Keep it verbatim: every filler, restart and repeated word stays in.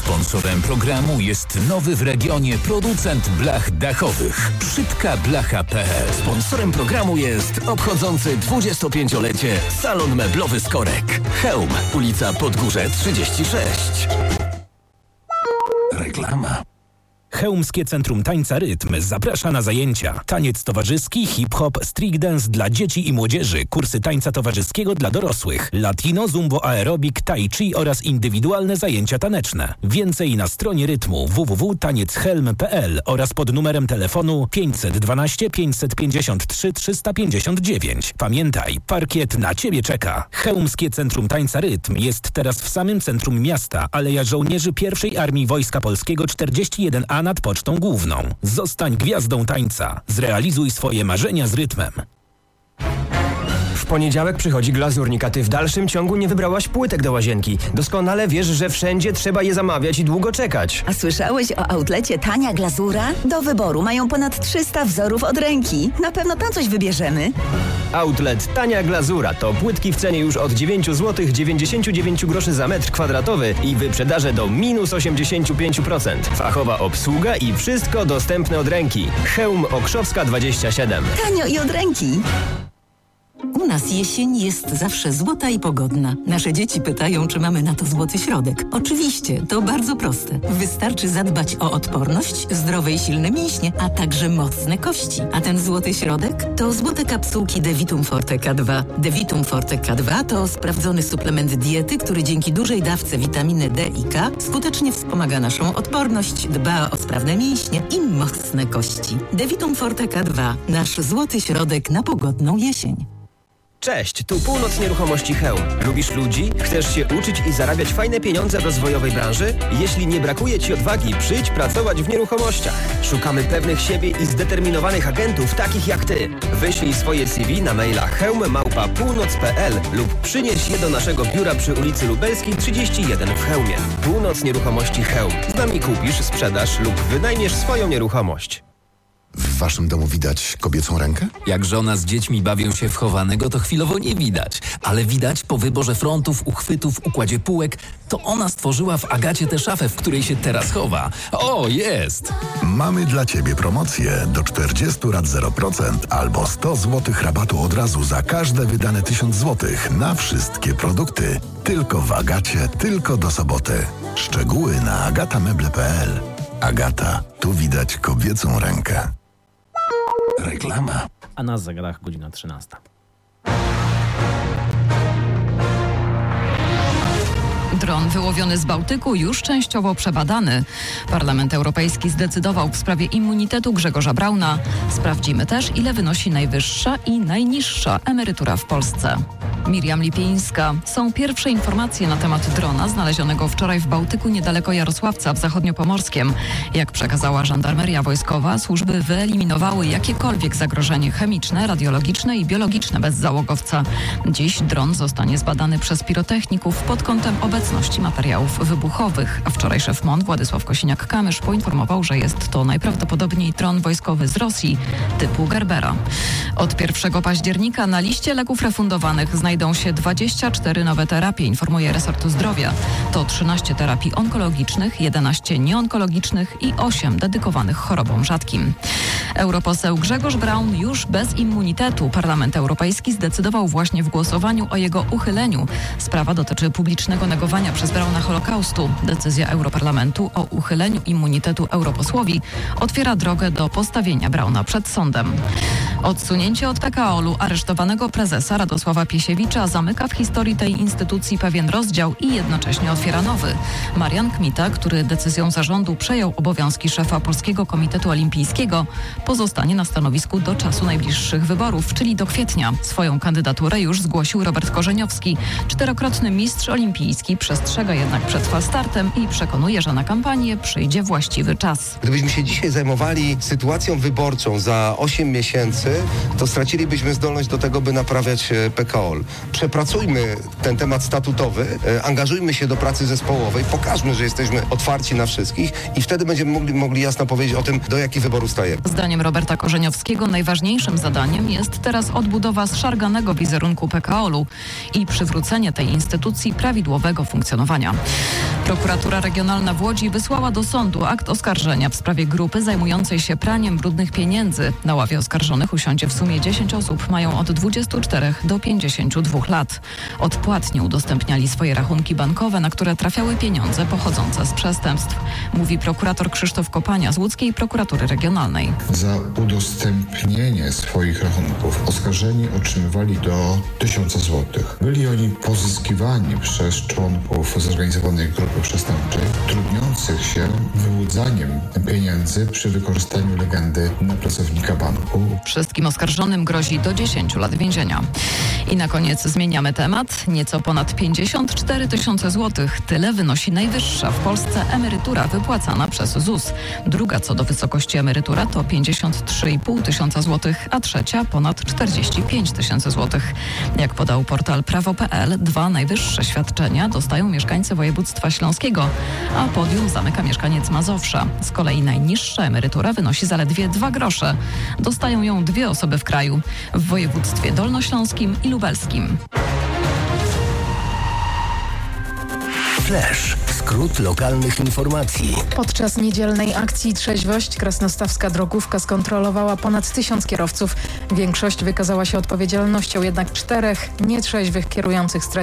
Sponsorem programu jest nowy w regionie producent blach dachowych Szybka Blacha kropka pe el. Sponsorem programu jest obchodzący dwudziestopięciolecie salon meblowy Skorek. Chełm, ulica Podgórze trzydzieści sześć. Reklama. Chełmskie Centrum Tańca Rytm zaprasza na zajęcia. Taniec towarzyski, hip-hop, street dance dla dzieci i młodzieży, kursy tańca towarzyskiego dla dorosłych, latino, zumbo aerobik, tai chi oraz indywidualne zajęcia taneczne. Więcej na stronie rytmu w w w kropka taniec helm kropka pe el oraz pod numerem telefonu pięćset dwanaście pięćset pięćdziesiąt trzy trzysta pięćdziesiąt dziewięć. Pamiętaj, parkiet na Ciebie czeka. Chełmskie Centrum Tańca Rytm jest teraz w samym centrum miasta, Aleja Żołnierzy pierwszej Armii Wojska Polskiego czterdzieści jeden a nad Pocztą Główną. Zostań gwiazdą tańca. Zrealizuj swoje marzenia z rytmem. W poniedziałek przychodzi glazurnik, a ty w dalszym ciągu nie wybrałaś płytek do łazienki. Doskonale wiesz, że wszędzie trzeba je zamawiać i długo czekać. A słyszałeś o outlecie Tania Glazura? Do wyboru mają ponad trzysta wzorów od ręki. Na pewno tam coś wybierzemy. Outlet Tania Glazura to płytki w cenie już od dziewięć złotych dziewięćdziesiąt dziewięć groszy za metr kwadratowy i wyprzedaże do minus osiemdziesiąt pięć procent. Fachowa obsługa i wszystko dostępne od ręki. Chełm Okrzowska dwadzieścia siedem. Tanio i od ręki. U nas jesień jest zawsze złota i pogodna. Nasze dzieci pytają, czy mamy na to złoty środek. Oczywiście, to bardzo proste. Wystarczy zadbać o odporność, zdrowe i silne mięśnie, a także mocne kości. A ten złoty środek to złote kapsułki Devitum Forte K dwa. Devitum Forte K dwa to sprawdzony suplement diety, który dzięki dużej dawce witaminy D i K skutecznie wspomaga naszą odporność, dba o sprawne mięśnie i mocne kości. Devitum Forte K dwa. Nasz złoty środek na pogodną jesień. Cześć, tu Północ Nieruchomości Chełm. Lubisz ludzi? Chcesz się uczyć i zarabiać fajne pieniądze w rozwojowej branży? Jeśli nie brakuje Ci odwagi, przyjdź pracować w nieruchomościach. Szukamy pewnych siebie i zdeterminowanych agentów, takich jak Ty. Wyślij swoje C V na maila chełm małpa północ kropka pe el lub przynieś je do naszego biura przy ulicy Lubelskiej trzydzieści jeden w Chełmie. Północ Nieruchomości Chełm. Z nami kupisz, sprzedasz lub wynajmiesz swoją nieruchomość. W waszym domu widać kobiecą rękę? Jak żona z dziećmi bawią się w chowanego, to chwilowo nie widać. Ale widać po wyborze frontów, uchwytów, układzie półek, to ona stworzyła w Agacie tę szafę, w której się teraz chowa. O, jest! Mamy dla ciebie promocję do czterdziestu rat zero procent albo sto złotych rabatu od razu za każde wydane tysiąc złotych na wszystkie produkty. Tylko w Agacie, tylko do soboty. Szczegóły na agatameble kropka pe el. Agata, tu widać kobiecą rękę. Reklama. A na zegarach godzina trzynasta. Dron wyłowiony z Bałtyku już częściowo przebadany. Parlament Europejski zdecydował w sprawie immunitetu Grzegorza Brauna. Sprawdzimy też, ile wynosi najwyższa i najniższa emerytura w Polsce. Miriam Lipińska. Są pierwsze informacje na temat drona znalezionego wczoraj w Bałtyku niedaleko Jarosławca w Zachodniopomorskiem. Jak przekazała żandarmeria wojskowa, służby wyeliminowały jakiekolwiek zagrożenie chemiczne, radiologiczne i biologiczne bez załogowca. Dziś dron zostanie zbadany przez pirotechników pod kątem obecności materiałów wybuchowych. A wczoraj szef M O N Władysław Kosiniak-Kamysz poinformował, że jest to najprawdopodobniej dron wojskowy z Rosji typu Gerbera. Od pierwszego października na liście leków refundowanych znajdą się dwadzieścia cztery nowe terapie, informuje resortu zdrowia. To trzynaście terapii onkologicznych, jedenaście nieonkologicznych i osiem dedykowanych chorobom rzadkim. Europoseł Grzegorz Braun już bez immunitetu. Parlament Europejski zdecydował właśnie w głosowaniu o jego uchyleniu. Sprawa dotyczy publicznego negowania przez Brauna Holokaustu. Decyzja Europarlamentu o uchyleniu immunitetu europosłowi otwiera drogę do postawienia Brauna przed sądem. Odsunięcie od P K O L u aresztowanego prezesa Radosława Piesiewicza zamyka w historii tej instytucji pewien rozdział i jednocześnie otwiera nowy. Marian Kmita, który decyzją zarządu przejął obowiązki szefa Polskiego Komitetu Olimpijskiego, pozostanie na stanowisku do czasu najbliższych wyborów, czyli do kwietnia. Swoją kandydaturę już zgłosił Robert Korzeniowski. Czterokrotny mistrz olimpijski przestrzega jednak przed falstartem i przekonuje, że na kampanię przyjdzie właściwy czas. Gdybyśmy się dzisiaj zajmowali sytuacją wyborczą za osiem miesięcy, pracy, to stracilibyśmy zdolność do tego, by naprawiać P K O L. Przepracujmy ten temat statutowy, angażujmy się do pracy zespołowej, pokażmy, że jesteśmy otwarci na wszystkich i wtedy będziemy mogli, mogli jasno powiedzieć o tym, do jakich wyborów stajemy. Zdaniem Roberta Korzeniowskiego najważniejszym zadaniem jest teraz odbudowa zszarganego wizerunku P K O L-u i przywrócenie tej instytucji prawidłowego funkcjonowania. Prokuratura Regionalna w Łodzi wysłała do sądu akt oskarżenia w sprawie grupy zajmującej się praniem brudnych pieniędzy. Na ławie oskarżonych usiądzie w sumie dziesięć osób, mają od dwudziestu czterech do pięćdziesięciu dwóch lat. Odpłatnie udostępniali swoje rachunki bankowe, na które trafiały pieniądze pochodzące z przestępstw, mówi prokurator Krzysztof Kopania z Łódzkiej Prokuratury Regionalnej. Za udostępnienie swoich rachunków oskarżeni otrzymywali do tysiąca złotych. Byli oni pozyskiwani przez członków zorganizowanej grupy przestępczej, trudniących się wyłudzaniem pieniędzy przy wykorzystaniu legendy na pracownika banku. Wszystkim oskarżonym grozi do dziesięciu lat więzienia. I na koniec zmieniamy temat. Nieco ponad pięćdziesiąt cztery tysiące złotych. Tyle wynosi najwyższa w Polsce emerytura wypłacana przez Z U S. Druga co do wysokości emerytura to pięćdziesiąt trzy i pół tysiąca złotych, a trzecia ponad czterdzieści pięć tysięcy złotych. Jak podał portal prawo kropka p l, dwa najwyższe świadczenia dostają mieszkańcy województwa śląskiego, a podium zamyka mieszkaniec Mazowsza. Z kolei najniższa emerytura wynosi zaledwie dwa grosze. Dostają ją dwie osoby w kraju, w województwie dolnośląskim i lubelskim. Flash. Skrót lokalnych informacji. Podczas niedzielnej akcji Trzeźwość krasnostawska drogówka skontrolowała ponad tysiąc kierowców. Większość wykazała się odpowiedzialnością, jednak czterech nietrzeźwych kierujących straciło